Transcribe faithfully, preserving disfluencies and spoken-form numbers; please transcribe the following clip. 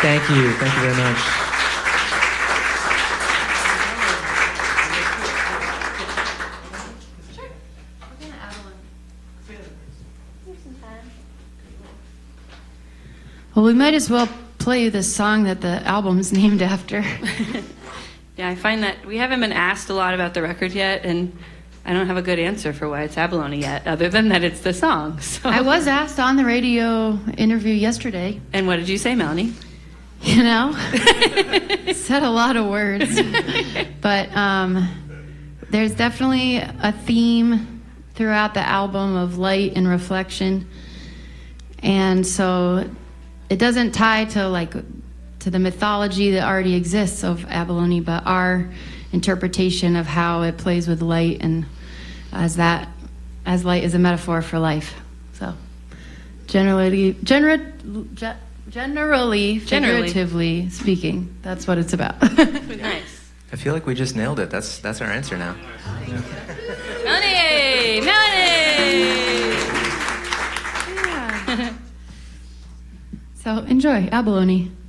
Thank you. Thank you very much. Well, we might as well play you the song that the album's named after. Yeah, I find that we haven't been asked a lot about the record yet, and I don't have a good answer for why it's Abalone yet, other than that it's the song. So. I was asked on the radio interview yesterday. And what did you say, Melanie? You know, said a lot of words. But um, there's definitely a theme throughout the album of light and reflection. And so it doesn't tie to like to the mythology that already exists of abalone, but our interpretation of how it plays with light, and as that as light is a metaphor for life. So generally, gener, ge, generally, Generally. figuratively speaking, that's what it's about. Nice. I feel like we just nailed it. That's that's our answer now. Melanie! Melanie! Yeah. So enjoy abalone.